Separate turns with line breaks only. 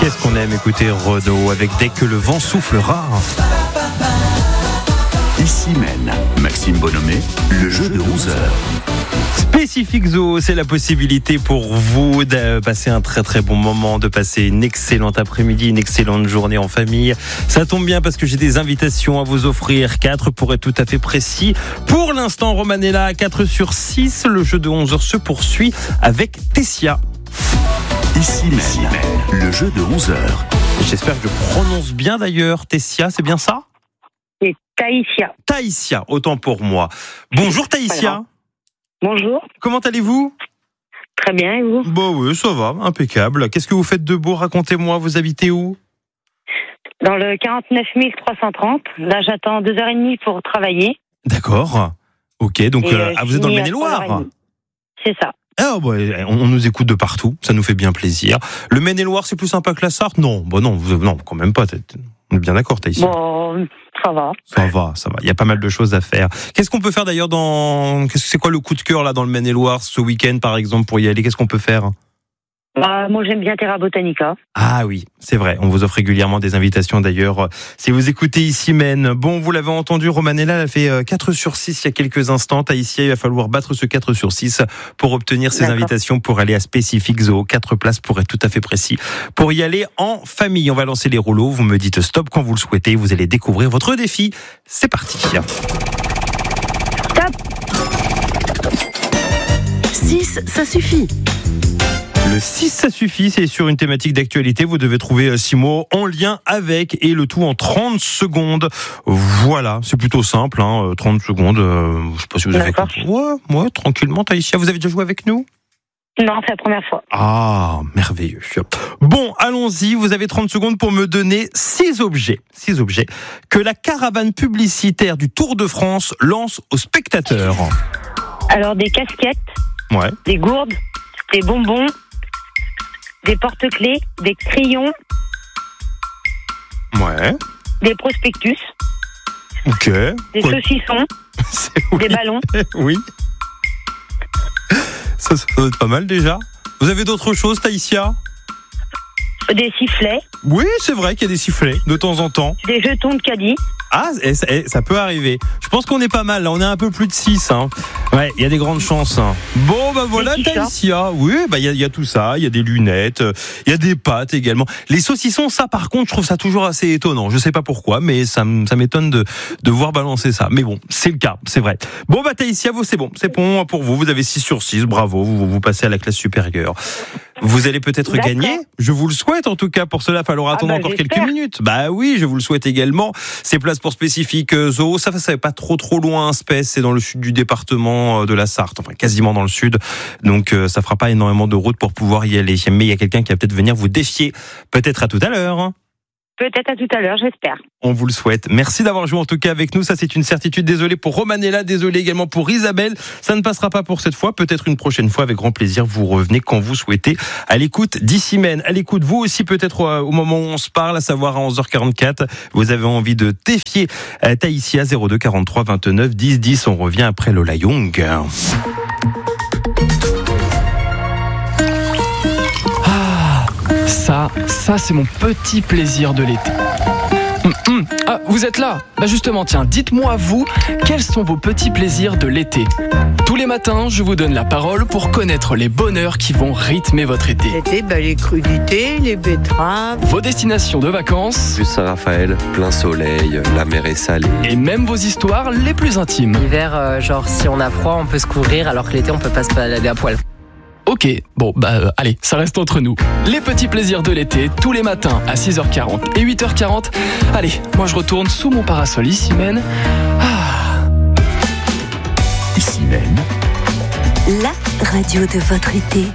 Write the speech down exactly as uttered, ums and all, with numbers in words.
Qu'est-ce qu'on aime écouter Renaud avec Dès que le vent soufflera.
Ici mène Maxime Bonhomet, le jeu de onze heures.
Spécifique Zoo, c'est la possibilité pour vous de passer un très très bon moment, de passer une excellente après-midi, une excellente journée en famille. Ça tombe bien parce que j'ai des invitations à vous offrir, quatre pour être tout à fait précis. Pour l'instant, Romanella à quatre sur six. Le jeu de onze heures se poursuit avec Tessia.
Ici mène le jeu de onze heures.
J'espère que je prononce bien d'ailleurs. Tessia, c'est bien ça ?
C'est Taïsia.
Taïsia, autant pour moi. Bonjour Taïsia.
Bonjour.
Comment allez-vous ?
Très bien, et vous ?
Bon oui, ça va, impeccable. Qu'est-ce que vous faites de beau ? Racontez-moi, vous habitez où ?
Dans le quarante-neuf mille trois cent trente. Là, j'attends deux heures trente pour travailler.
D'accord. Ok, donc
Et,
euh,
euh,
ah, vous êtes dans le
finis à
Maine-et-Loire ?
trois heures trente. C'est ça.
Ah bah, on, on nous écoute de partout, ça nous fait bien plaisir. Le Maine-et-Loire, c'est plus sympa que la Sarthe ? Non, bah non, vous, non, quand même pas. On est bien d'accord, Taïsia.
Bon, ça va.
Ça va, ça va. Il y a pas mal de choses à faire. Qu'est-ce qu'on peut faire d'ailleurs dans... Qu'est-ce que c'est quoi le coup de cœur là dans le Maine-et-Loire ce week-end par exemple pour y aller ? Qu'est-ce qu'on peut faire ?
Bah, moi, j'aime bien Terra Botanica.
Ah oui, c'est vrai. On vous offre régulièrement des invitations d'ailleurs. Si vous écoutez Ici Mène, bon, vous l'avez entendu, Romanella, elle a fait quatre sur six il y a quelques instants. Taïsia, il va falloir battre ce quatre sur six pour obtenir ces
D'accord.
invitations pour aller à Spécifique Zoo. quatre places pour être tout à fait précis. Pour y aller en famille, on va lancer les rouleaux. Vous me dites stop quand vous le souhaitez. Vous allez découvrir votre défi. C'est parti.
Stop.
six, ça suffit.
Le six, ça suffit, c'est sur une thématique d'actualité. Vous devez trouver six mots en lien avec et le tout en trente secondes. Voilà, c'est plutôt simple, hein, trente secondes. Euh, je sais pas si vous avez
D'accord.
compris. Ouais, ouais, tranquillement, Taïsia. Vous avez déjà joué avec nous ?
Non, c'est la première fois.
Ah, merveilleux. Bon, allons-y. Vous avez trente secondes pour me donner six objets, six objets que la caravane publicitaire du Tour de France lance aux spectateurs.
Alors, des casquettes,
Ouais.
des gourdes, des bonbons, des porte-clés, des crayons,
Ouais.
des prospectus,
Ok.
des
Quoi-
saucissons,
C'est- oui.
des ballons.
Oui. Ça, ça doit être pas mal déjà. Vous avez d'autres choses, Taïsia ?
Des sifflets,
Oui, c'est vrai qu'il y a des sifflets de temps en temps.
des jetons de caddie.
Ah, et ça, et ça peut arriver. Je pense qu'on est pas mal, là. On est un peu plus de six. Hein. Ouais, il y a des grandes chances. Hein. Bon, bah voilà,
Des t-shirts.
Taïsia. Oui, bah il y a, il y a tout ça. Il y a des lunettes. euh, Il y a des pâtes également. Les saucissons, ça, par contre, je trouve ça toujours assez étonnant. Je sais pas pourquoi, mais ça, m- ça m'étonne de, de voir balancer ça. Mais bon, c'est le cas, c'est vrai. Bon, bah Taïsia, vous, c'est bon. C'est bon pour vous. Vous avez six sur six. Bravo. Vous, vous passez à la classe supérieure. Vous allez peut-être
D'accord.
gagner. Je vous le souhaite, en tout cas. Pour cela, il va falloir
Ah
attendre
bah,
encore quelques
j'espère.
minutes. Bah oui, je vous le souhaite également. Ces places pour Spécifique euh, Zoo, ça, ça n'est pas trop trop loin. Spèce, c'est dans le sud du département euh, de la Sarthe, enfin quasiment dans le sud. Donc euh, ça fera pas énormément de route pour pouvoir y aller. Mais il y a quelqu'un qui va peut-être venir vous défier. Peut-être à tout à l'heure.
Peut-être à tout à l'heure, j'espère.
On vous le souhaite. Merci d'avoir joué en tout cas avec nous. Ça, c'est une certitude. Désolé pour Romanella, désolé également pour Isabelle. Ça ne passera pas pour cette fois. Peut-être une prochaine fois. Avec grand plaisir, vous revenez quand vous souhaitez. À l'écoute d'Ici Mène. À l'écoute, vous aussi, peut-être au moment où on se parle, à savoir à onze heures quarante-quatre. Vous avez envie de défier Taïsia, zéro deux quarante-trois vingt-neuf dix dix. On revient après Lola Young.
Ça, ça c'est mon petit plaisir de l'été. Hum, hum. Ah, vous êtes là ? Bah justement, tiens, dites-moi vous, quels sont vos petits plaisirs de l'été ? Tous les matins, je vous donne la parole pour connaître les bonheurs qui vont rythmer votre été.
L'été, bah, les crudités, les betteraves.
Vos destinations de vacances
Plus Saint-Raphaël, plein soleil, la mer est salée.
et même vos histoires les plus intimes.
L'hiver, euh, genre si on a froid, on peut se couvrir, alors que l'été, on peut pas se balader à poil.
Ok, bon, bah euh, allez, ça reste entre nous. Les petits plaisirs de l'été, tous les matins à six heures quarante et huit heures quarante. Allez, moi je retourne sous mon parasol Ici Mène. Ah.
Ici mène
La radio de votre été.